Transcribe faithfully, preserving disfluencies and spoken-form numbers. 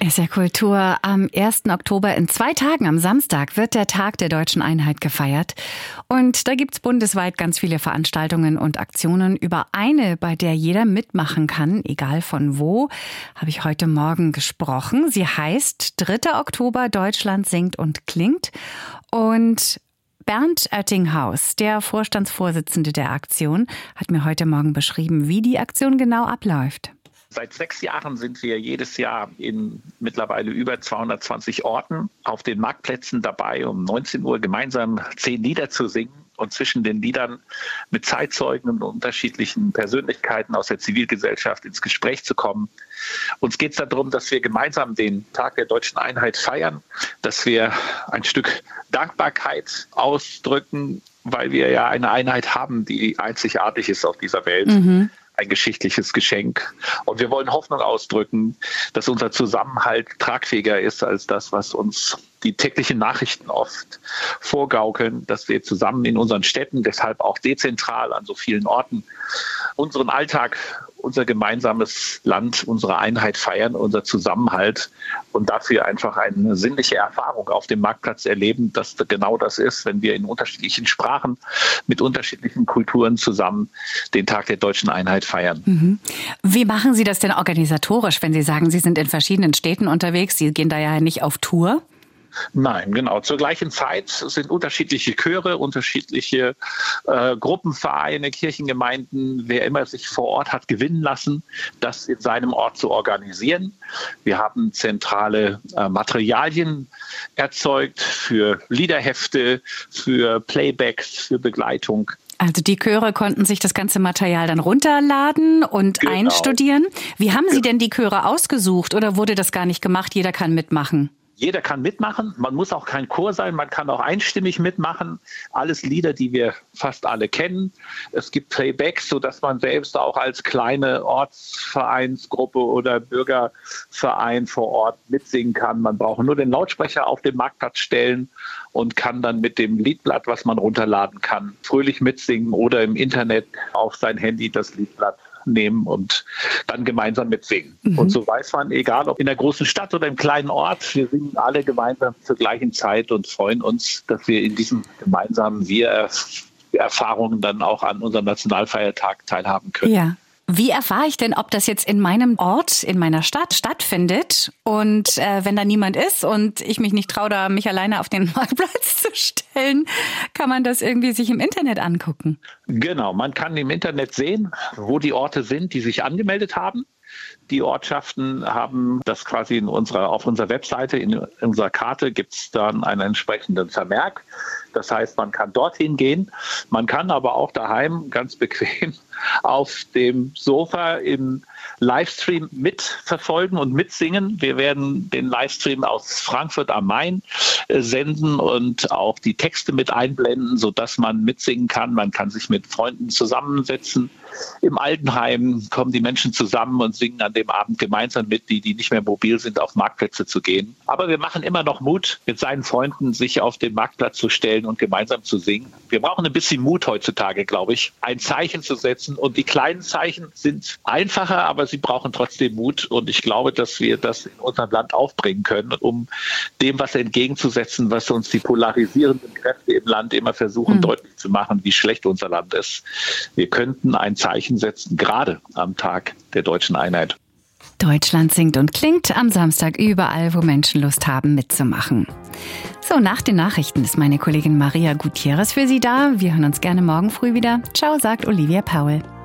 Ist ja Kultur. Am ersten Oktober in zwei Tagen, am Samstag, wird der Tag der Deutschen Einheit gefeiert. Und da gibt's bundesweit ganz viele Veranstaltungen und Aktionen. Über eine, bei der jeder mitmachen kann, egal von wo, habe ich heute Morgen gesprochen. Sie heißt dritter Oktober, Deutschland singt und klingt. Und Bernd Oettinghaus, der Vorstandsvorsitzende der Aktion, hat mir heute Morgen beschrieben, wie die Aktion genau abläuft. Seit sechs Jahren sind wir jedes Jahr in mittlerweile über zweihundertzwanzig Orten auf den Marktplätzen dabei, um neunzehn Uhr gemeinsam zehn Lieder zu singen und zwischen den Liedern mit Zeitzeugen und unterschiedlichen Persönlichkeiten aus der Zivilgesellschaft ins Gespräch zu kommen. Uns geht es darum, dass wir gemeinsam den Tag der Deutschen Einheit feiern, dass wir ein Stück Dankbarkeit ausdrücken, weil wir ja eine Einheit haben, die einzigartig ist auf dieser Welt. Mhm. Ein geschichtliches Geschenk. Und wir wollen Hoffnung ausdrücken, dass unser Zusammenhalt tragfähiger ist als das, was uns die täglichen Nachrichten oft vorgaukeln, dass wir zusammen in unseren Städten, deshalb auch dezentral an so vielen Orten, unseren Alltag, unser gemeinsames Land, unsere Einheit feiern, unser Zusammenhalt und dafür einfach eine sinnliche Erfahrung auf dem Marktplatz erleben, dass genau das ist, wenn wir in unterschiedlichen Sprachen mit unterschiedlichen Kulturen zusammen den Tag der Deutschen Einheit feiern. Mhm. Wie machen Sie das denn organisatorisch, wenn Sie sagen, Sie sind in verschiedenen Städten unterwegs? Sie gehen da ja nicht auf Tour. Nein, genau. Zur gleichen Zeit sind unterschiedliche Chöre, unterschiedliche äh, Gruppenvereine, Kirchengemeinden, wer immer sich vor Ort hat gewinnen lassen, das in seinem Ort zu organisieren. Wir haben zentrale äh, Materialien erzeugt für Liederhefte, für Playbacks, für Begleitung. Also die Chöre konnten sich das ganze Material dann runterladen und genau. einstudieren. Wie haben Sie denn die Chöre ausgesucht oder wurde das gar nicht gemacht? Jeder kann mitmachen. Jeder kann mitmachen, man muss auch kein Chor sein, man kann auch einstimmig mitmachen. Alles Lieder, die wir fast alle kennen. Es gibt Playbacks, sodass man selbst auch als kleine Ortsvereinsgruppe oder Bürgerverein vor Ort mitsingen kann. Man braucht nur den Lautsprecher auf den Marktplatz stellen und kann dann mit dem Liedblatt, was man runterladen kann, fröhlich mitsingen oder im Internet auf sein Handy das Liedblatt nehmen und dann gemeinsam mitsingen. Mhm. Und so weiß man, egal ob in der großen Stadt oder im kleinen Ort, wir singen alle gemeinsam zur gleichen Zeit und freuen uns, dass wir in diesem gemeinsamen Wir-Erfahrungen dann auch an unserem Nationalfeiertag teilhaben können. Ja. Wie erfahre ich denn, ob das jetzt in meinem Ort, in meiner Stadt stattfindet? Und äh, wenn da niemand ist und ich mich nicht traue, da mich alleine auf den Marktplatz zu stellen, kann man das irgendwie sich im Internet angucken? Genau, man kann im Internet sehen, wo die Orte sind, die sich angemeldet haben. Die Ortschaften haben das quasi in unserer, auf unserer Webseite, in unserer Karte gibt es dann einen entsprechenden Vermerk. Das heißt, man kann dorthin gehen. Man kann aber auch daheim ganz bequem auf dem Sofa im Livestream mitverfolgen und mitsingen. Wir werden den Livestream aus Frankfurt am Main senden und auch die Texte mit einblenden, sodass man mitsingen kann. Man kann sich mit Freunden zusammensetzen. Im Altenheim kommen die Menschen zusammen und singen an dem Abend gemeinsam mit, die, die nicht mehr mobil sind, auf Marktplätze zu gehen. Aber wir machen immer noch Mut, mit seinen Freunden sich auf den Marktplatz zu stellen und gemeinsam zu singen. Wir brauchen ein bisschen Mut heutzutage, glaube ich, ein Zeichen zu setzen. Und die kleinen Zeichen sind einfacher, aber sie brauchen trotzdem Mut. Und ich glaube, dass wir das in unserem Land aufbringen können, um dem was entgegenzusetzen, was uns die polarisierenden Kräfte im Land immer versuchen, mhm. deutlich zu machen, wie schlecht unser Land ist. Wir könnten ein Zeichen setzen, gerade am Tag der Deutschen Einheit. Deutschland singt und klingt am Samstag überall, wo Menschen Lust haben, mitzumachen. So, nach den Nachrichten ist meine Kollegin Maria Gutierrez für Sie da. Wir hören uns gerne morgen früh wieder. Ciao, sagt Olivia Powell.